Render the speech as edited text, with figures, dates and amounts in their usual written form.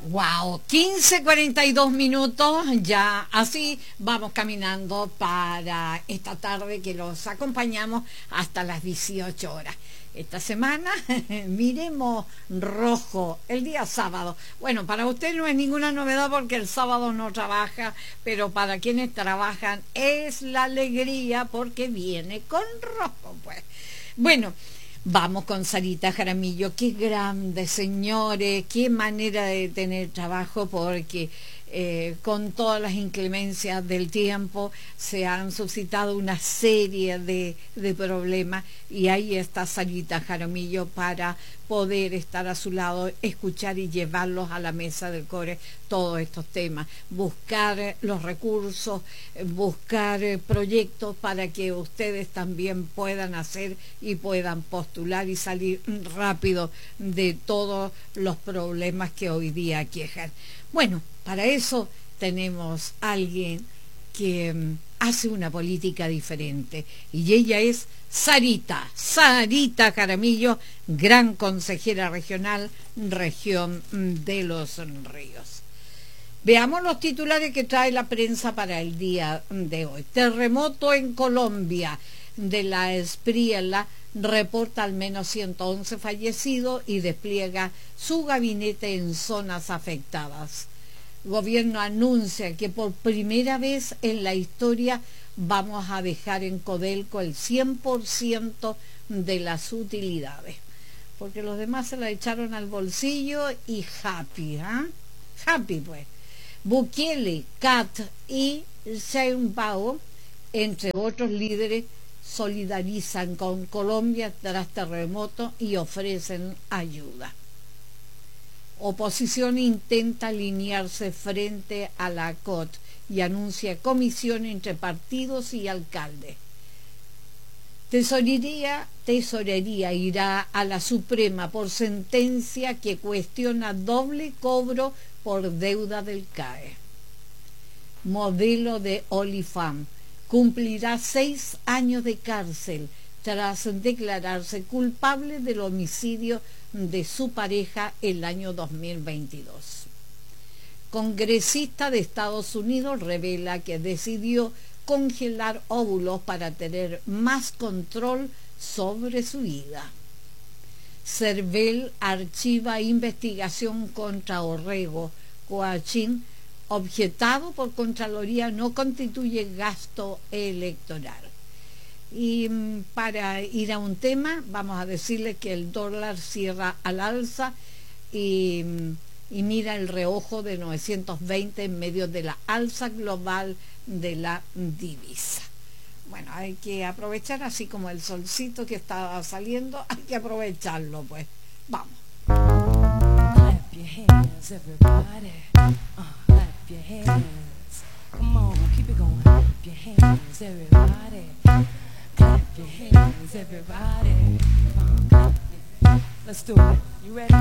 Wow, 15:42 ya así vamos caminando para esta tarde que los acompañamos hasta las 18 horas. Esta semana miremos rojo el día sábado. Bueno, para usted no es ninguna novedad porque el sábado no trabaja, pero para quienes trabajan es la alegría porque viene con rojo, pues. Bueno, vamos con Sarita Jaramillo. Qué grande, señores, qué manera de tener trabajo, porque con todas las inclemencias del tiempo se han suscitado una serie de problemas, y ahí está Sarita Jaramillo para poder estar a su lado, escuchar y llevarlos a la mesa del core todos estos temas, buscar los recursos, buscar proyectos para que ustedes también puedan hacer y puedan postular y salir rápido de todos los problemas que hoy día aquejan. Bueno, para eso tenemos a alguien que hace una política diferente, y ella es Sarita Jaramillo, gran consejera regional, región de Los Ríos. Veamos los titulares que trae la prensa para el día de hoy. Terremoto en Colombia. De la Espriella reporta al menos 111 fallecidos y despliega su gabinete en zonas afectadas. Gobierno anuncia que por primera vez en la historia vamos a dejar en Codelco el 100% de las utilidades, porque los demás se la echaron al bolsillo y happy, happy pues. Bukele, Kat y Sheinbaum, entre otros líderes, solidarizan con Colombia tras terremoto y ofrecen ayuda. Oposición intenta alinearse frente a la COT y anuncia comisión entre partidos y alcaldes. Tesorería irá a la Suprema por sentencia que cuestiona doble cobro por deuda del CAE. Modelo de Olifant cumplirá 6 años de cárcel tras declararse culpable del homicidio de su pareja el año 2022. Congresista de Estados Unidos revela que decidió congelar óvulos para tener más control sobre su vida. CERVEL archiva investigación contra Orrego. Coachín, objetado por Contraloría, no constituye gasto electoral. Y para ir a un tema, vamos a decirle que el dólar cierra al alza y mira el reojo de 920 en medio de la alza global de la divisa. Bueno, hay que aprovechar, así como el solcito que está saliendo, hay que aprovecharlo, pues. Vamos. Clap your hands, everybody. Clap your hands. Come on, keep it going. Clap your hands, everybody. Clap your hands, everybody. Let's do it. You ready?